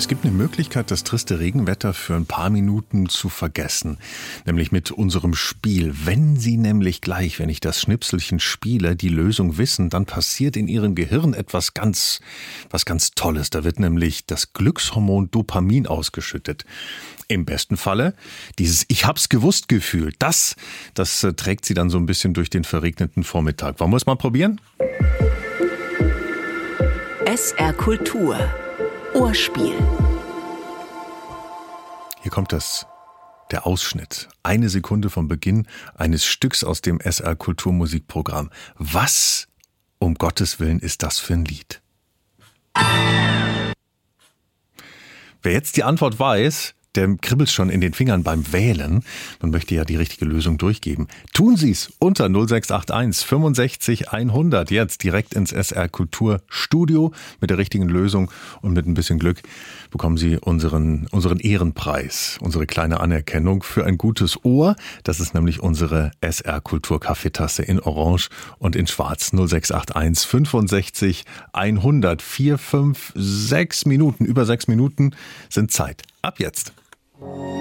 Es gibt eine Möglichkeit, das triste Regenwetter für ein paar Minuten zu vergessen. Nämlich mit unserem Spiel. Wenn Sie nämlich gleich, wenn ich das Schnipselchen spiele, die Lösung wissen, dann passiert in Ihrem Gehirn was ganz Tolles. Da wird nämlich das Glückshormon Dopamin ausgeschüttet. Im besten Falle dieses Ich-hab's-gewusst-Gefühl. Das trägt Sie dann so ein bisschen durch den verregneten Vormittag. Wollen wir es mal probieren? SR Kultur. Ohrspiel. Hier kommt der Ausschnitt. 1 Sekunde vom Beginn eines Stücks aus dem SR Kulturmusikprogramm. Was, um Gottes Willen, ist das für ein Lied? Wer jetzt die Antwort weiß, der kribbelt schon in den Fingern beim Wählen. Man möchte ja die richtige Lösung durchgeben. Tun Sie es unter 0681 65 100. Jetzt direkt ins SR Kultur Studio mit der richtigen Lösung. Und mit ein bisschen Glück bekommen Sie unseren Ehrenpreis, unsere kleine Anerkennung für ein gutes Ohr. Das ist nämlich unsere SR Kultur Kaffeetasse in Orange und in Schwarz. 0681 65 100. 4, 5, 6 Minuten, über 6 Minuten sind Zeit. Ab jetzt.